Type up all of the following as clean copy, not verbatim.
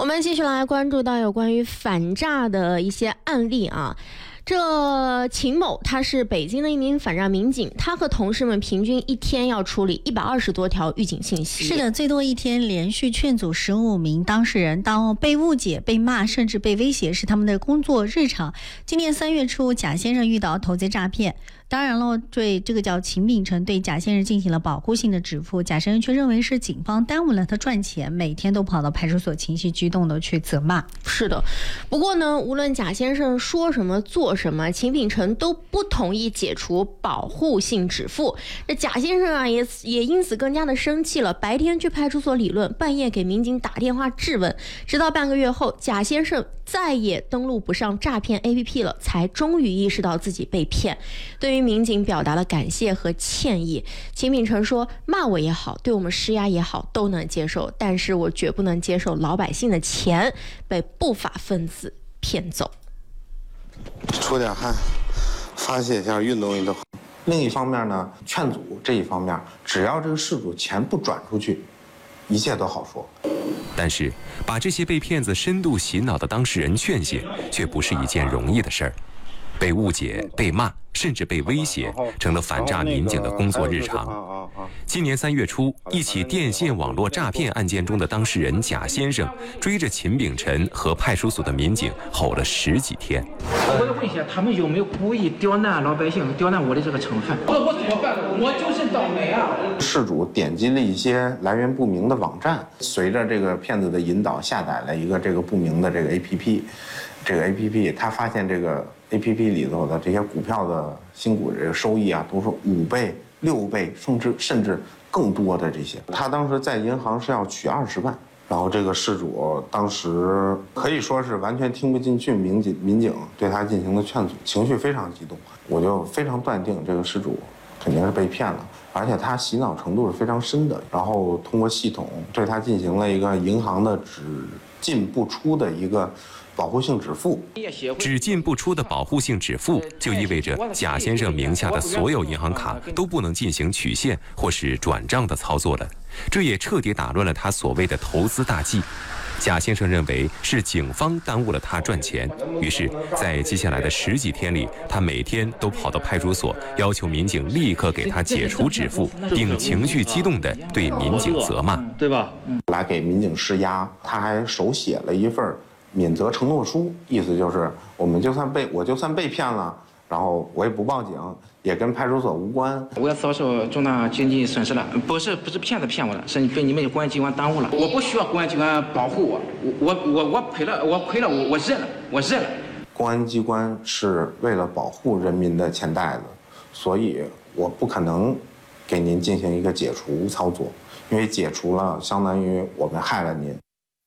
们继续来关注到有关于反诈的一些案例啊。这秦某他是北京的一名反诈民警，他和同事们平均一天要处理120多条预警信息。 是的，最多一天连续劝阻15名当事人，当被误解、被骂，甚至被威胁是他们的工作日常。今年3月初，贾先生遇到投资诈骗。当然了，对这个叫秦秉成对贾先生进行了保护性的止付，贾先生却认为是警方耽误了他赚钱，每天都跑到派出所情绪激动的去责骂。 是的，不过呢，无论贾先生说什么做什么，秦秉成都不同意解除保护性止付。这贾先生啊也因此更加的生气了，白天去派出所理论，半夜给民警打电话质问，直到半个月后，贾先生再也登录不上诈骗 APP 了，才终于意识到自己被骗。对于民警表达了感谢和歉意。秦秉成说，骂我也好，对我们施压也好，都能接受，但是我绝不能接受老百姓的钱被不法分子骗走。 出点汗，发泄一下，运动运动。另一方面呢，劝阻这一方面，只要这个事主钱不转出去，一切都好说。 但是把这些被骗子深度洗脑的当事人劝醒，却不是一件容易的事儿。被误解、被骂，甚至被威胁，成了反诈民警的工作日常。今年3月初，一起电信网络诈骗案件中的当事人贾先生追着秦秉成和派出所的民警吼了10几天。 我要问一下，他们有没有故意刁难老百姓、刁难我的这个成分？我怎么办？我就是倒霉啊！ 事主点击了一些来源不明的网站，随着这个骗子的引导，下载了一个这个不明的这个 APP。这个 APP 他发现这个 APP 里头的这些股票的新股这个收益啊，都是5倍、6倍，甚至更多的这些。他当时在银行是要取20万，然后这个事主当时可以说是完全听不进去民警对他进行的劝阻，情绪非常激动。我就非常断定这个事主肯定是被骗了，而且他洗脑程度是非常深的。然后通过系统对他进行了一个银行的只进不出的一个保护性止付。 只进不出的保护性止付，就意味着贾先生名下的所有银行卡都不能进行取现或是转账的操作了。这也彻底打乱了他所谓的投资大计。贾先生认为是警方耽误了他赚钱，于是在接下来的10几天里，他每天都跑到派出所，要求民警立刻给他解除止付，并情绪激动地对民警责骂， 对吧？ 来给民警施压。他还手写了一份免责承诺书，意思就是我就算被骗了，然后我也不报警，也跟派出所无关。 我要遭受重大经济损失了，不是骗子骗我了，是被你们公安机关耽误了。我不需要公安机关保护我赔了，我亏了，我认了。 公安机关是为了保护人民的钱袋子，所以我不可能给您进行一个解除操作，因为解除了相当于我们害了您。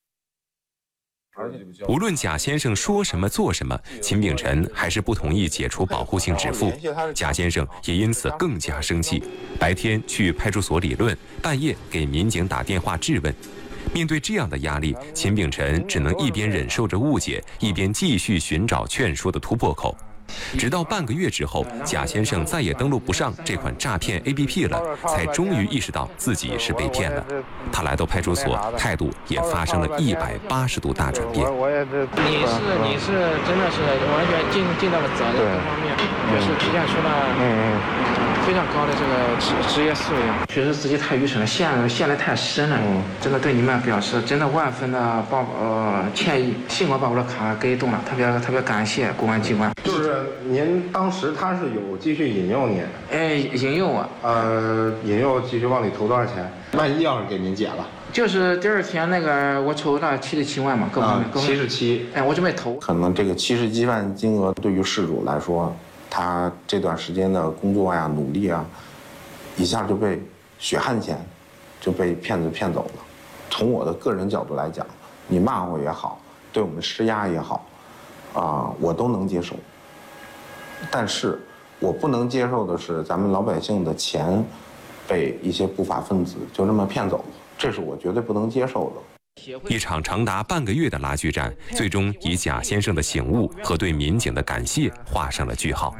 无论贾先生说什么做什么，秦秉成还是不同意解除保护性止付。贾先生也因此更加生气，白天去派出所理论，半夜给民警打电话质问。面对这样的压力，秦秉成只能一边忍受着误解，一边继续寻找劝说的突破口。直到半个月之后，贾先生再也登录不上这款诈骗 APP 了，才终于意识到自己是被骗了。他来到派出所，态度也发生了180度大转变。 你是真的是完全尽到了责任这方面，也是体现出了非常高的这个职业素养。确实自己太愚蠢了，陷得太深了。真的对你们表示真的万分的歉意。幸亏把我的卡给动了，特别感谢公安机关。 就是您当时他是有继续引诱您？ 引诱我。 引诱继续往里投多少钱？万一要是给您解了？ 就是第2天那个我筹了77万嘛，各方面 77。 我准备投。 可能这个77万金额对于事主来说，他这段时间的工作呀、努力啊，一下就被血汗钱就被骗子骗走了。从我的个人角度来讲，你骂我也好，对我们施压也好，我都能接受。但是我不能接受的是，咱们老百姓的钱被一些不法分子就这么骗走了，这是我绝对不能接受的。 一场长达半个月的拉锯战，最终以贾先生的醒悟和对民警的感谢画上了句号。